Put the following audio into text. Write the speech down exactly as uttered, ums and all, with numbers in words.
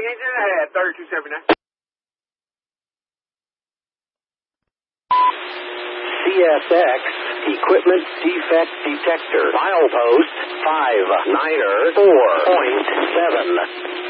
engine ahead, thirty-two seventy-nine. C S X Equipment Defect Detector. Milepost five niner four point seven.